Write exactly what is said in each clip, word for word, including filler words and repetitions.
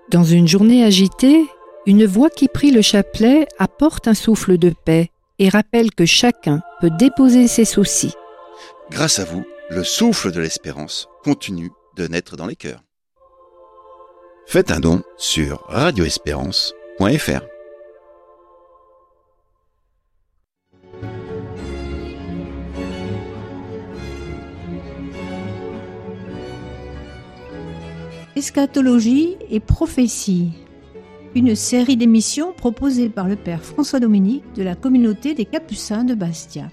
Dans une journée agitée, une voix qui prie le chapelet apporte un souffle de paix et rappelle que chacun peut déposer ses soucis. Grâce à vous, le souffle de l'espérance continue de naître dans les cœurs. Faites un don sur radio espérance point f r. Eschatologie et prophétie, une série d'émissions proposée par le Père François Dominique de la communauté des Capucins de Bastia.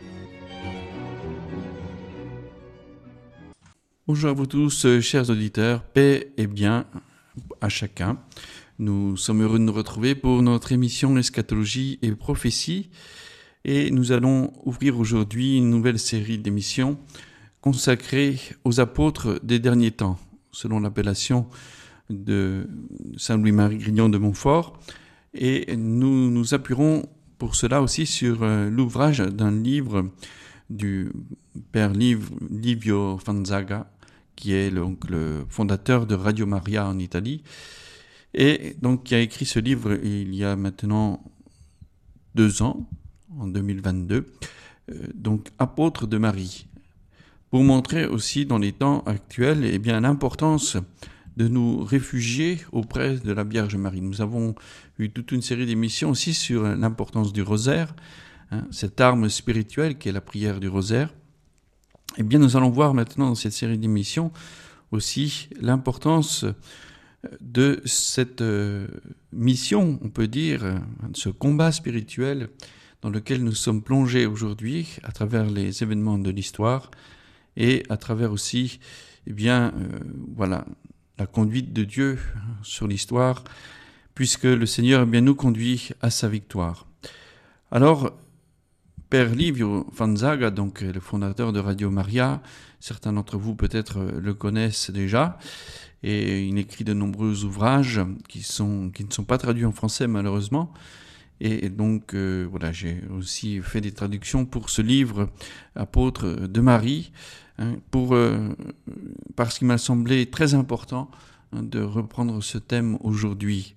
Bonjour à vous tous, chers auditeurs, paix et bien à chacun. Nous sommes heureux de nous retrouver pour notre émission Eschatologie et prophétie et nous allons ouvrir aujourd'hui une nouvelle série d'émissions consacrée aux apôtres des derniers temps, selon l'appellation de Saint Louis-Marie Grignon de Montfort. Et nous nous appuierons pour cela aussi sur l'ouvrage d'un livre du père Livio Fanzaga, qui est donc le fondateur de Radio Maria en Italie, et donc qui a écrit ce livre il y a maintenant deux ans, en deux mille vingt-deux, donc Apôtres de Marie, pour montrer aussi dans les temps actuels eh bien, l'importance de nous réfugier auprès de la Vierge Marie. Nous avons eu toute une série d'émissions aussi sur l'importance du rosaire, hein, cette arme spirituelle qui est la prière du rosaire. Eh bien, nous allons voir maintenant dans cette série d'émissions aussi l'importance de cette euh, mission, on peut dire, de ce combat spirituel dans lequel nous sommes plongés aujourd'hui à travers les événements de l'histoire et à travers aussi, eh bien, euh, voilà, la conduite de Dieu sur l'histoire, puisque le Seigneur eh bien, nous conduit à sa victoire. Alors, Père Livio Fanzaga, donc le fondateur de Radio Maria, certains d'entre vous peut-être le connaissent déjà, et il écrit de nombreux ouvrages qui, sont, qui ne sont pas traduits en français malheureusement. Et donc, euh, voilà, j'ai aussi fait des traductions pour ce livre, Apôtres de Marie, hein, pour, euh, parce qu'il m'a semblé très important hein, de reprendre ce thème aujourd'hui.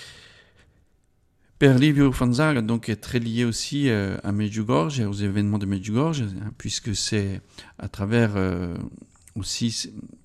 Père Livio Fanzaga donc, est très lié aussi euh, à Medjugorje, aux événements de Medjugorje, hein, puisque c'est à travers euh, aussi